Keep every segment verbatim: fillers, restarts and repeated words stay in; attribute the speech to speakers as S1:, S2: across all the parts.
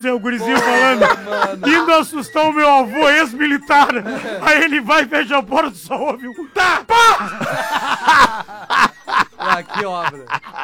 S1: o gurizinho falando, mano. Indo assustar o meu avô ex-militar. Aí ele vai, fecha a porta, só ouve um... Tá! Pá!
S2: Ah, que obra.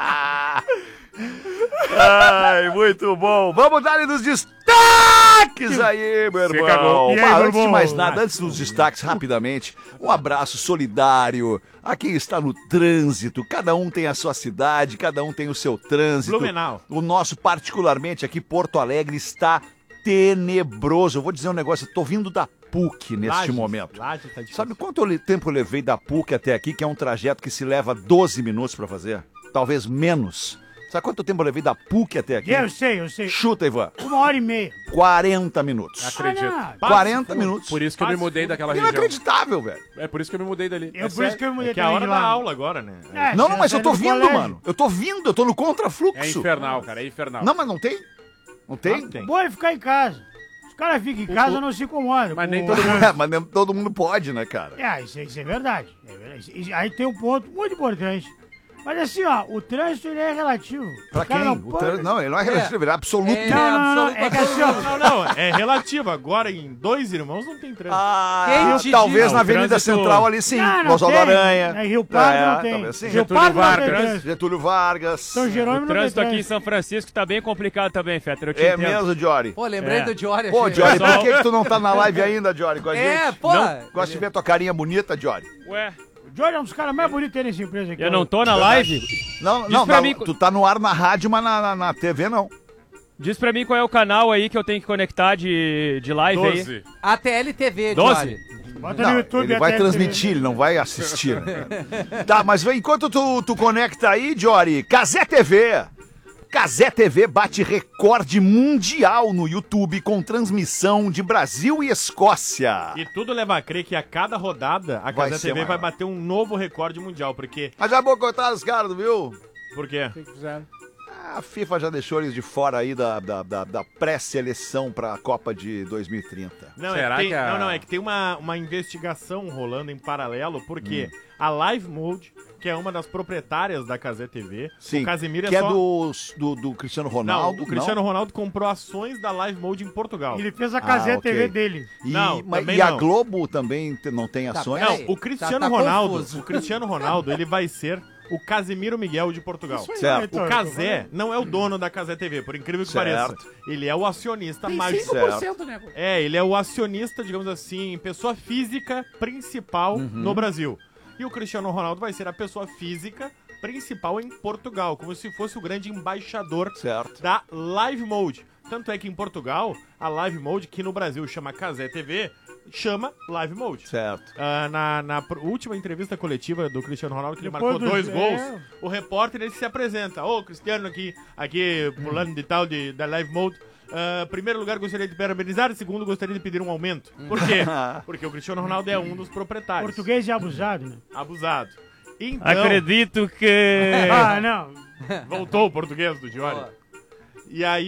S3: Ai, muito bom. Vamos dar nos destaques aí, meu irmão.
S1: Aí,
S3: ah,
S1: meu
S3: antes de
S1: irmão?
S3: mais nada, antes dos destaques, rapidamente, um abraço solidário a quem está no trânsito. Cada um tem a sua cidade, cada um tem o seu trânsito.
S4: Blumenau.
S3: O nosso, particularmente aqui, Porto Alegre, está tenebroso. Eu vou dizer um negócio, eu tô vindo da P U C neste
S4: Lages,
S3: momento.
S4: Lages tá difícil.
S3: Sabe quanto eu le- tempo eu levei da P U C até aqui, que é um trajeto que se leva doze minutos pra fazer? Talvez menos. Sabe quanto tempo eu levei da P U C até aqui?
S1: Eu sei, eu sei.
S3: Chuta, Ivan.
S1: Uma hora e meia.
S3: quarenta minutos.
S5: Acredito.
S1: Ah,
S3: quarenta minutos.
S5: Por isso que eu me mudei daquela região.
S3: Inacreditável, velho.
S5: É por isso que eu me mudei dali.
S1: Eu,
S4: É
S1: por isso
S4: sério?
S1: que eu mudei
S4: É que é a
S1: também
S4: hora
S1: de
S4: da
S1: lá.
S4: aula agora, né?
S1: É,
S3: Não,
S1: você
S3: não, mas eu tô
S1: sai do
S3: vindo,
S1: colégio.
S3: mano. Eu tô vindo, eu tô no
S5: É
S3: contrafluxo.
S5: infernal, cara, é infernal.
S3: Não, mas não tem? Não tem?
S4: Não tem.
S1: Bom é ficar em casa. Os caras ficam em casa, não se incomodam.
S5: Mas
S1: com-
S5: nem todo mundo-
S3: É, mas nem todo mundo pode, né, cara?
S1: É, isso, isso é verdade. É verdade. E aí tem um ponto muito importante. Mas assim, ó, o trânsito ele é relativo.
S3: Pra
S1: O cara
S3: quem?
S1: Não,
S3: O
S1: pode-
S3: trânsito- não, ele não é relativo, ele é absoluto.
S2: É.
S1: não, não, não, é que assim, ó,
S4: Não, não, é relativo. Agora em Dois Irmãos não tem trânsito.
S3: Ah,
S2: Quem te
S3: talvez
S2: diz?
S3: na
S5: Não,
S3: Avenida
S5: trânsito-
S3: Central ali sim.
S1: Ah, não
S3: Oswaldo
S1: tem.
S3: Aranha.
S1: É, Rio Pardo
S3: É,
S1: não tem.
S3: talvez sim.
S1: Rio
S5: Getúlio
S1: Pardo não tem
S5: Vargas.
S1: trânsito.
S3: Getúlio Vargas.
S1: São Jerônimo
S6: O
S1: não tem
S6: trânsito aqui em
S1: trânsito.
S6: São Francisco tá bem complicado também, Fetter. Eu te
S3: É
S6: entendo.
S3: mesmo, Jory?
S2: Pô, lembrei
S6: É.
S2: do Diori.
S3: Pô,
S2: achei-
S3: Jory,
S6: Pessoal-
S3: por que, que tu não tá na live ainda, Jory, com a gente?
S2: É, pô.
S3: Gosto de ver tua carinha bonita, Jory.
S6: Ué,
S1: O Jorge é um dos caras mais bonitos que tem nessa empresa aqui.
S6: eu não tô na live?
S3: Não,
S6: Diz
S3: não,
S6: pra
S3: não,
S6: mim-
S3: tu tá no ar na rádio, mas na, na, na T V não.
S6: Diz pra mim qual é o canal aí que eu tenho que conectar de, de live aí.
S5: doze.
S2: A T L T V,
S6: Doze?
S2: Diori.
S1: Bota
S3: Não,
S1: no YouTube
S3: ele
S1: até
S3: vai
S1: ele
S3: transmitir, ele não vai assistir. Né? Tá, mas enquanto tu, tu conecta aí, Jory, Cazé T V. Cazé T V bate recorde mundial no YouTube com transmissão de Brasil e Escócia.
S4: E tudo leva a crer que a cada rodada a
S3: Vai
S4: Cazé
S3: ser
S4: T V
S3: maior.
S4: vai bater um novo recorde mundial. Porque.
S3: Mas já boicotaram os caras, viu?
S4: Por quê?
S5: O que fizeram?
S3: A FIFA já deixou eles de fora aí da, da, da, da pré-seleção pra Copa de dois mil e trinta.
S4: Não,
S5: Será
S4: é que tem,
S5: que a-
S4: não, não, é que tem uma, uma investigação rolando em paralelo, porque
S3: Hum.
S4: a Live Mode, que é uma das proprietárias da Cazé T V,
S3: Sim,
S4: o Casemiro
S3: que
S4: é
S3: é
S4: só...
S3: do, do, do Cristiano Ronaldo.
S4: Não, o Cristiano Ronaldo comprou ações da Live Mode em Portugal.
S1: Ele fez a Cazé
S3: Ah, ok.
S1: T V dele.
S3: E,
S4: Não,
S3: mas-
S4: também
S3: e a
S4: não.
S3: Globo também te- não tem
S2: Tá,
S3: ações?
S2: pera
S4: Não,
S2: aí.
S4: o Cristiano
S2: Tá- tá
S4: Ronaldo,
S2: confuso.
S4: o Cristiano Ronaldo, ele vai ser o Casemiro Miguel de Portugal.
S3: Certo.
S4: O Cazé não é o dono da Cazé T V, por incrível que
S3: Certo.
S4: pareça. Ele é o acionista
S2: Tem
S4: mais...
S2: cinco por cento, né?
S4: É, ele é o acionista, digamos assim, pessoa física principal
S3: Uhum.
S4: no Brasil. E o Cristiano Ronaldo vai ser a pessoa física principal em Portugal, como se fosse o grande embaixador
S3: Certo.
S4: da Live Mode. Tanto é que em Portugal, a Live Mode, que no Brasil chama Cazé T V, chama Live Mode.
S3: Certo.
S4: Ah, na, na pr- última entrevista coletiva do Cristiano Ronaldo, que ele
S1: Depois
S4: marcou
S1: do-
S4: dois
S1: é.
S4: gols, o repórter ele se apresenta. Ô, Cristiano aqui, aqui pulando de tal de, da Live Mode. Ah, primeiro lugar, gostaria de parabenizar. Segundo, gostaria de pedir um aumento. Por quê? Porque o Cristiano Ronaldo é um dos proprietários.
S1: Português é abusado, né?
S4: Abusado. Então,
S6: Acredito que...
S1: Ah, não.
S4: voltou o português do Diori.
S2: Boa.
S4: E aí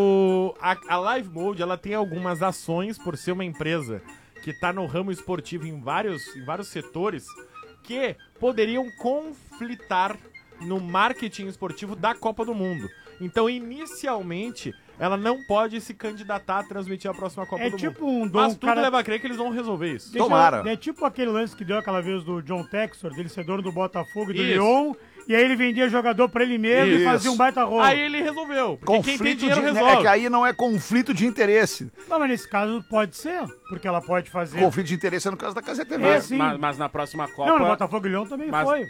S4: o a, a Live Mode, ela tem algumas ações por ser uma empresa que tá no ramo esportivo em vários, em vários setores que poderiam conflitar no marketing esportivo da Copa do Mundo. Então, inicialmente, ela não pode se candidatar a transmitir a próxima Copa
S1: É
S4: do
S1: tipo
S4: Mundo.
S1: um dom,
S4: Mas tudo
S1: cara-
S4: leva a crer que eles vão resolver isso.
S1: Deixa eu-
S3: Tomara.
S1: É tipo aquele lance que deu aquela vez do John Textor, dele ser dono do Botafogo e do
S4: Isso.
S1: Lyon, e aí ele vendia jogador pra ele mesmo
S3: Isso.
S1: e fazia um baita rolo.
S4: Aí ele resolveu. Porque quem tem
S3: Conflito
S4: dinheiro
S3: de...
S4: resolve.
S3: É que aí não é conflito de interesse.
S1: Não, mas nesse caso pode ser, porque ela pode fazer...
S3: Conflito de interesse é no caso da Cazé T V.
S1: É, sim.
S5: Mas, mas na próxima Copa...
S1: Não, no Botafogo e Lyon também
S5: Mas-
S1: foi.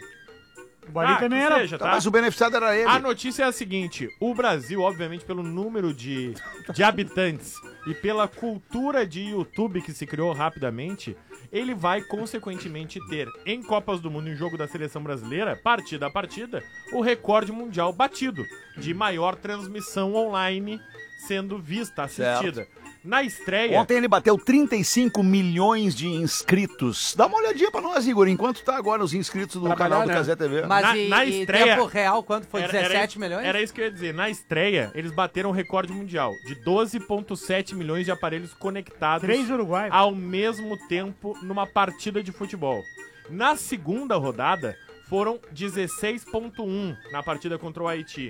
S1: O Bali
S4: Ah,
S1: também
S4: que
S1: era...
S4: seja,
S3: Tá,
S4: tá?
S3: mas o beneficiado era ele.
S4: A notícia é a seguinte: o Brasil, obviamente, pelo número de, de habitantes e pela cultura de YouTube que se criou rapidamente, ele vai, consequentemente, ter em Copas do Mundo, em jogo da seleção brasileira, partida a partida, o recorde mundial batido de maior transmissão online sendo vista, assistida. Na estreia.
S3: Ontem ele bateu trinta e cinco milhões de inscritos. Dá uma olhadinha pra nós, Igor, enquanto tá agora os inscritos do
S5: Trabalhar,
S3: canal do
S5: né?
S3: Cazé T V.
S2: Mas
S4: Na-
S2: e,
S4: na
S2: e
S4: estreia-
S2: tempo real, quanto foi?
S4: Era- era
S2: dezessete
S4: isso-
S2: milhões?
S4: Era isso que eu ia dizer. Na estreia, eles bateram o recorde mundial de doze vírgula sete milhões de aparelhos conectados
S1: Três Uruguai.
S4: ao mesmo tempo numa partida de futebol. Na segunda rodada, foram dezesseis vírgula um na partida contra o Haiti.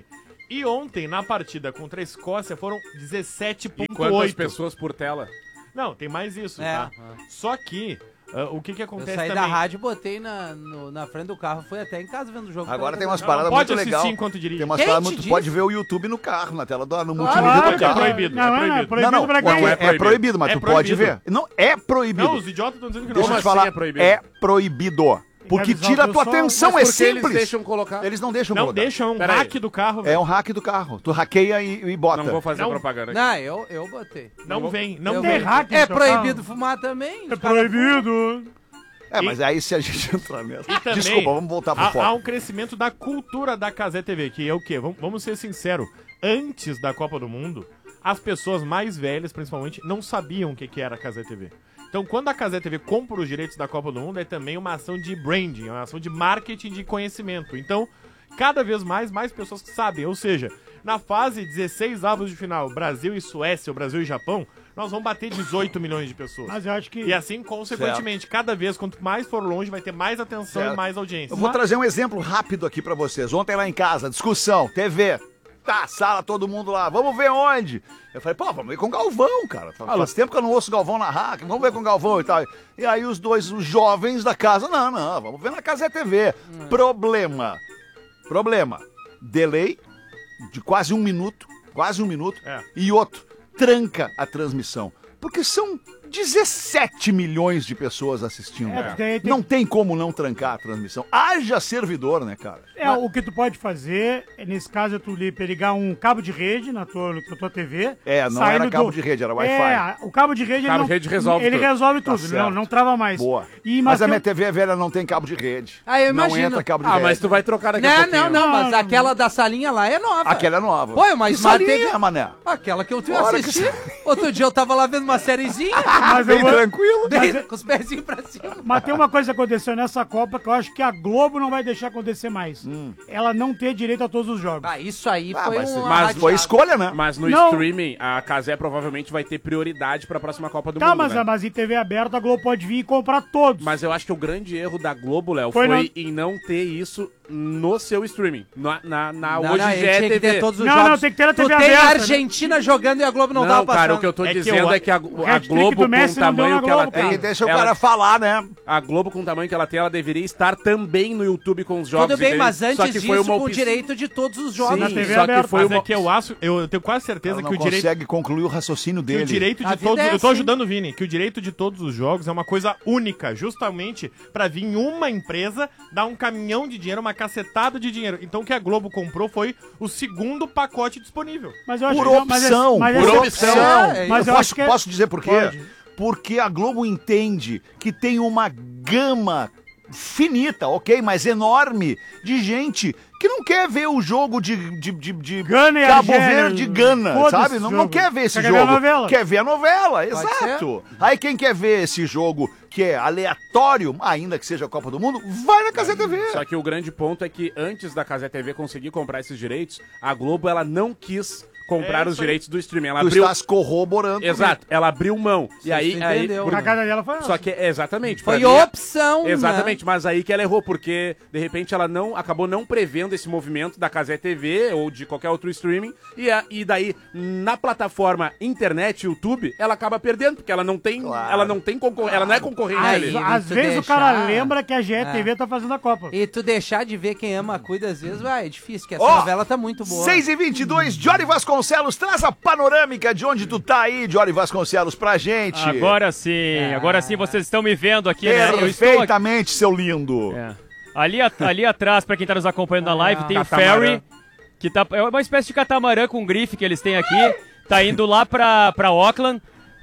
S4: E ontem, na partida contra a Escócia, foram dezessete
S5: E
S4: ponto
S5: quantas
S4: oito.
S5: pessoas por tela?
S4: Não, tem mais isso,
S2: É.
S4: tá? Só que, ah, o que que
S2: Eu
S4: acontece
S2: saí
S4: também...
S2: da rádio, botei na, no- na frente do carro, fui até em casa vendo o jogo.
S3: Agora
S2: pela
S3: tem umas
S2: televisão.
S3: paradas
S4: pode
S3: muito
S4: assistir
S3: legais.
S4: enquanto dirige.
S3: Tem umas
S2: Quem
S3: paradas
S2: te
S3: muito... Tu
S2: disse?
S3: pode ver o YouTube no carro, na tela do no
S2: Claro,
S3: multimídia do
S4: é
S3: carro.
S4: proibido,
S1: Não,
S4: é
S1: não, não,
S4: proibido.
S1: é proibido
S3: Não, não,
S1: pra
S3: é,
S1: quem?
S5: é
S3: é
S5: proibido.
S3: proibido, mas
S4: É
S3: tu pode
S4: proibido.
S3: ver. Não, é proibido.
S4: Não, os idiotas estão dizendo que não.
S3: Deixa eu
S5: Como
S3: te falar,
S5: assim é proibido?
S3: é proibido. Porque
S1: avisar
S3: tira
S1: o
S3: a tua
S1: pessoal,
S3: atenção,
S5: Mas
S3: é
S5: por que eles
S3: simples.
S5: deixam colocar?
S3: Eles não deixam
S4: Não
S3: colocar.
S4: deixa, é um
S5: Pera aí.
S4: hack do carro,
S3: É
S4: velho.
S3: um hack do carro. Tu hackeia e, e bota.
S5: Não vou fazer
S4: Não.
S5: propaganda aqui.
S2: Não, eu, eu botei.
S4: Não vem, não
S2: Eu
S4: vem.
S2: vi.
S1: hack no
S2: É
S1: teu
S2: proibido
S1: carro?
S2: fumar também.
S1: É
S2: os caras
S1: proibido.
S3: É, mas aí se a gente entrar nessa...
S4: E também,
S3: Desculpa, vamos voltar pro
S4: há,
S3: foco.
S4: há um crescimento da cultura da Cazé T V, que é o quê? Vamos, vamos ser sinceros. Antes da Copa do Mundo, as pessoas mais velhas, principalmente, não sabiam o que, que era a Cazé T V. Então, quando a Cazé T V compra os direitos da Copa do Mundo, é também uma ação de branding, é uma ação de marketing de conhecimento. Então, cada vez mais, mais pessoas sabem. Ou seja, na fase dezesseis avos de final, Brasil e Suécia, ou Brasil e Japão, nós vamos bater dezoito milhões de pessoas.
S1: Mas eu acho que...
S4: E assim, consequentemente, cada vez, quanto mais for longe, vai ter mais atenção
S3: Certo.
S4: e mais audiência.
S3: Eu vou trazer um exemplo rápido aqui pra vocês. Ontem lá em casa, discussão, T V. Tá, sala, todo mundo lá. Vamos ver onde? Eu falei, pô, vamos ver com o Galvão, cara. Faz tempo que eu não ouço o Galvão na hack. Vamos ver com o Galvão e tal. E aí os dois, os jovens da casa, não, não, vamos ver na Cazé T V. Problema. Problema. Delay de quase um minuto. Quase um minuto.
S4: É.
S3: E outro, tranca a transmissão. Porque são dezessete milhões de pessoas assistindo.
S1: É,
S3: cara.
S1: tem- tem-
S3: Não tem como não trancar a transmissão. Haja servidor, né, cara?
S1: É, o que tu pode fazer, é, nesse caso, é tu li- ligar um cabo de rede na tua, na tua T V.
S3: É, não
S1: saindo
S3: era cabo
S1: do-
S3: de rede, era Wi-Fi.
S1: É, o cabo de rede,
S5: Cabo
S1: ele,
S5: de
S1: não,
S5: rede resolve
S1: ele
S5: tudo.
S1: resolve
S3: Tá
S1: tudo, não,
S3: certo.
S1: não trava mais.
S3: Boa.
S1: E,
S3: Mas,
S1: mas
S3: a
S1: tem
S3: minha
S1: um-
S3: T V velha não tem cabo de rede.
S2: Ah, eu
S3: Não
S2: imagino.
S3: entra cabo de
S5: Ah,
S3: rede.
S5: mas tu vai trocar daqui a
S2: Não,
S5: pouquinho.
S2: não, não, mas
S1: Não,
S2: aquela da salinha lá é nova.
S3: Aquela é nova.
S2: Pô, mas
S3: que
S2: Smart
S3: salinha,
S2: T V
S3: mané?
S2: Aquela que eu tenho
S3: Ora que
S2: assistido. Outro dia eu tava lá vendo uma sériezinha,
S1: mas, eu
S3: Bem
S1: vou-
S3: tranquilo.
S2: bem, com os pezinhos pra cima.
S1: mas tem uma coisa que aconteceu nessa Copa que eu acho que a Globo não vai deixar acontecer mais.
S3: Hum.
S1: Ela não ter direito a todos os jogos.
S2: Ah, isso aí
S3: Ah,
S2: foi
S3: mas,
S2: um...
S5: mas
S3: foi escolha, né?
S5: Mas no
S1: Não.
S5: streaming, a Cazé provavelmente vai ter prioridade pra próxima Copa do
S1: Tá,
S5: Mundo,
S1: mas,
S5: né?
S1: mas em T V aberta a Globo pode vir e comprar todos.
S5: Mas eu acho que o grande erro da Globo, Léo,
S1: Foi
S5: foi,
S1: não-
S5: em não ter isso no seu streaming. Na, na, na
S2: Não,
S5: hoje
S2: não,
S5: já
S2: ele
S5: é
S2: tinha que
S5: T V.
S2: ter todos os
S1: Não,
S2: jogos.
S1: não, tem que ter na
S2: Tu
S1: T V
S2: tem
S1: aberta,
S2: a
S1: né?
S2: Argentina jogando e a Globo não,
S5: Não,
S2: tava passando.
S5: cara, o que eu tô
S4: É que
S5: dizendo
S4: eu-
S5: é que a, a
S1: hat-trick
S5: Globo,
S1: do
S5: com
S1: Messi
S5: o
S1: não deu
S5: tamanho
S1: na
S5: que ela
S1: Globo,
S5: tem...
S1: cara.
S3: E deixa o
S5: ela-
S3: cara falar, né?
S5: A Globo, com o tamanho que ela tem, ela deveria estar também no YouTube com os jogos.
S2: Tudo bem,
S5: entendeu?
S2: mas
S5: Só
S2: antes
S5: que
S2: disso,
S5: foi uma
S2: com o
S5: opção-
S2: direito de todos os jogos.
S5: Sim,
S1: T V
S5: só
S1: aberta.
S5: que foi
S4: Mas
S5: uma...
S4: é que eu acho, eu, eu tenho quase certeza
S3: Ela não
S4: que o direito...
S3: consegue concluir o raciocínio
S4: Que
S3: dele.
S4: o direito
S2: A
S4: de
S2: vida
S4: todos.
S2: é
S4: Eu tô
S2: assim.
S4: ajudando o Vini, que o direito de todos os jogos é uma coisa única, justamente pra vir uma empresa dar um caminhão de dinheiro, uma cacetada de dinheiro. Então o que a Globo comprou foi o segundo pacote disponível.
S1: Mas eu acho
S3: Por
S1: que não, mas é-
S3: opção,
S1: mas é-
S3: por
S5: Por
S3: opção.
S2: opção. É,
S1: mas
S3: eu
S1: eu
S3: posso,
S1: acho que é-
S3: posso dizer por quê?
S1: Pode.
S3: Porque a Globo entende que tem uma gama finita, ok, mas enorme, de gente que não quer ver o jogo de, de, de, de
S1: Gana e
S3: Cabo
S1: Argélia.
S3: Verde e Gana,
S1: Foda-se
S3: sabe?
S1: esse
S3: Não, não
S1: jogo.
S3: quer ver esse
S1: Quer ver a
S3: jogo.
S1: novela.
S3: Quer ver a novela, exato. Aí quem quer ver esse jogo que é aleatório, ainda que seja a Copa do Mundo, vai na Cazé T V.
S5: Só que o grande ponto é que antes da Cazé T V conseguir comprar esses direitos, a Globo ela não quis comprar
S4: É
S5: os
S4: isso aí.
S5: direitos do streaming. Ela
S3: Tu
S5: abriu...
S3: estás corroborando.
S5: Exato, ela abriu mão. E aí,
S2: tu
S5: aí
S2: entendeu,
S5: por-
S2: né?
S1: A cara dela foi
S5: Só que, exatamente.
S2: Foi
S5: pra mim,
S2: opção, né?
S5: Exatamente, mas aí que ela errou, porque de repente ela não acabou não prevendo esse movimento da Cazé T V ou de qualquer outro streaming, e, a- e daí na plataforma internet, YouTube, ela acaba perdendo, porque ela não tem,
S3: Claro.
S5: ela não tem concorrência, ela não é concorrente
S1: Às,
S5: ali.
S2: Aí,
S1: às
S2: tu
S1: vezes o
S2: deixar-
S1: cara lembra que a G E T V
S2: É.
S1: tá fazendo a Copa.
S2: E tu deixar de ver quem ama cuida, às vezes, vai, é difícil, que essa
S3: Ó,
S2: novela tá muito boa.
S3: seis e vinte e dois, Jory Vasconcelos, traz a panorâmica de onde tu tá aí, Jory Vasconcelos, pra gente.
S6: Agora sim, agora sim vocês estão me vendo aqui, né? Eu estou aqui.
S3: Perfeitamente, seu lindo.
S6: É. Ali, a- ali atrás, pra quem tá nos acompanhando na live, tem o
S5: Catamarã.
S6: Ferry, que tá, é uma espécie de catamarã com grife que eles têm aqui. Tá indo lá pra, pra Auckland.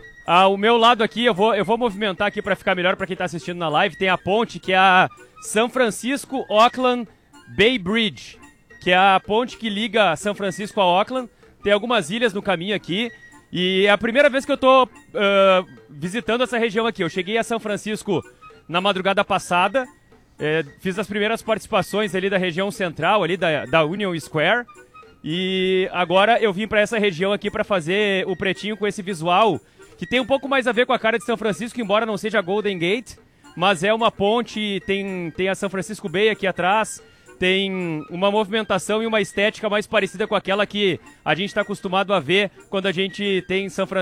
S6: Ao meu lado aqui, eu vou, eu vou movimentar aqui pra ficar melhor pra quem tá assistindo na live. Tem a ponte, que é a São Francisco Auckland Bay Bridge, que é a ponte que liga São Francisco a Auckland. Tem algumas ilhas no caminho aqui. E é a primeira vez que eu tô ah, visitando essa região aqui. Eu cheguei a São Francisco na madrugada passada. É, fiz as primeiras participações ali da região central, ali da, da Union Square. E agora eu vim pra essa região aqui pra fazer o pretinho com esse visual, que tem um pouco mais a ver com a cara de São Francisco, embora não seja Golden Gate, mas é uma ponte, tem, tem a São Francisco Bay aqui atrás, tem uma movimentação e uma estética mais parecida com aquela que a gente está acostumado a ver quando a gente tem em São Francisco.